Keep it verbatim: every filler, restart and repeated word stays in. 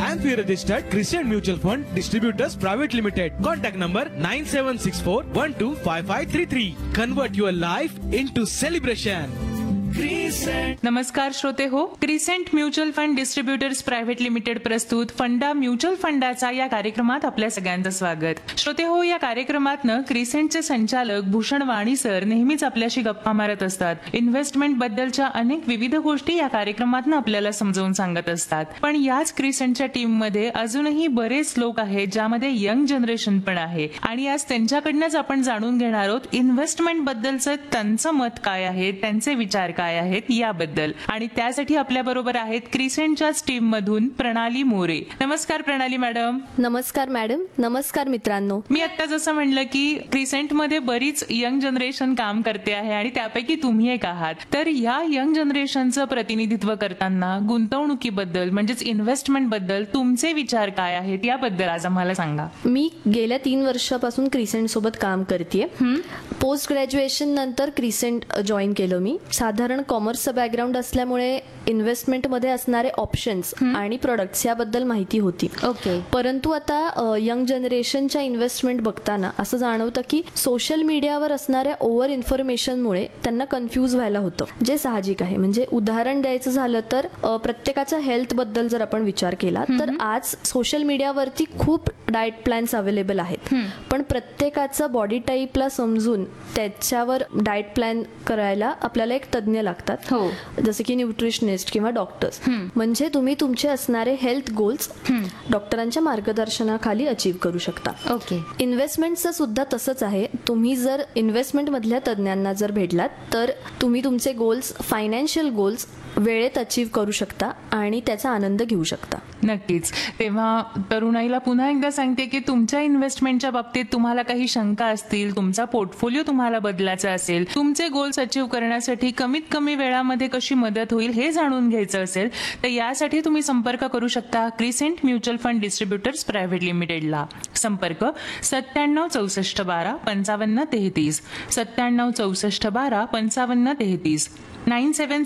M F I registered Crescent Mutual Fund Distributors Private Limited. Contact number nine seven six four one two five five three three. Convert your life into celebration. नमस्कार श्रोते हो, crescent mutual fund distributors private limited प्रस्तुत फंडा mutual फंडाचा या कार्यक्रमात आपल्या सगळ्यांचं स्वागत. श्रोते हो, या कार्यक्रमातनं क्रिसेंटचे संचालक भूषण वाणी सर नेहमीच आपल्याशी गप्पा मारत असतात. इन्व्हेस्टमेंट बद्दलच्या अनेक विविध गोष्टी या कार्यक्रमातनं आपल्याला समजावून सांगत असतात. पण याच क्रिसेंटच्या टीम मध्ये अजूनही बरेच लोक आहेत ज्यामध्ये यंग जनरेशन पण आहे आणि आज त्यांच्याकडनंच आपण जाणून घेणार आहोत इन्व्हेस्टमेंट बद्दलचं त्यांचं मत काय आहे, त्यांचे विचार काय आहेत याबद्दल. आणि त्यासाठी आपल्या बरोबर आहेत क्रिसेंटच्याच टीम मधून प्रणाली मोरे. नमस्कार प्रणाली मॅडम. नमस्कार मॅडम. नमस्कार मित्रांनो. मी आता जसं म्हणलं की क्रिसेंट मध्ये बरीच यंग जनरेशन काम करते आहे आणि त्यापैकी तुम्ही एक आहात. तर या यंग जनरेशनचं प्रतिनिधित्व करताना गुंतवणुकीबद्दल म्हणजेच इन्व्हेस्टमेंट बद्दल तुमचे विचार काय आहेत याबद्दल आज आम्हाला सांगा. मी गेल्या तीन वर्षापासून क्रिसेंट सोबत काम करते. पोस्ट ग्रॅज्युएशन नंतर क्रिसेंट जॉईन केलं मी. साधारण कॉमर्सचं बॅकग्राऊंड असल्यामुळे इन्व्हेस्टमेंट मध्ये असणारे ऑप्शन्स आणि प्रोडक्ट्स याबद्दल माहिती होती. ओके. परंतु आता यंग जनरेशनच्या इन्व्हेस्टमेंट बघताना असं जाणवतं की सोशल मीडियावर असणाऱ्या ओव्हर इन्फॉर्मेशनमुळे त्यांना कन्फ्यूज व्हायला होतं, जे साहजिक आहे. म्हणजे उदाहरण द्यायचं झालं तर प्रत्येकाच्या हेल्थ बद्दल जर आपण विचार केला तर आज सोशल मीडियावरती खूप डाएट प्लॅन्स अवेलेबल आहेत, पण प्रत्येकाचं बॉडी टाईपला समजून त्याच्यावर डाएट प्लॅन करायला आपल्याला एक तज्ञ लागतात. हो. जसे की न्यूट्रिशनिस्ट किंवा डॉक्टर्स. म्हणजे तुम्ही तुमचे असणारे हेल्थ गोल्स डॉक्टरांच्या मार्गदर्शनाखाली अचीव करू शकता. ओके. इन्व्हेस्टमेंटचं सुद्धा तसंच आहे. तुम्ही जर इन्व्हेस्टमेंट मधल्या तज्ञांना जर भेटलात तर तुम्ही तुमचे गोल्स, फायनान्शियल गोल्स वेळेत अचीव करू शकता आणि त्याचा आनंद घेऊ शकता. नक्कीच. तेव्हा तरुणाईला पुन्हा एकदा सांगते की तुमच्या इन्व्हेस्टमेंटच्या बाबतीत तुम्हाला काही शंका असतील, तुमचा पोर्टफोलिओ तुम्हाला बदलायचा असेल, तुमचे गोल्स अचीव करण्यासाठी कमीत कमी वेळामध्ये कशी मदत होईल हे जाणून घ्यायचं असेल तर यासाठी तुम्ही संपर्क करू शकता crescent mutual fund distributors private लिमिटेडला. संपर्क सत्त्याण्णव चौसष्ट बारा पंचावन्न तेहतीस सत्त्याण्णव चौसष्ट बारा पंचावन्न तेहतीस नाईन सेवन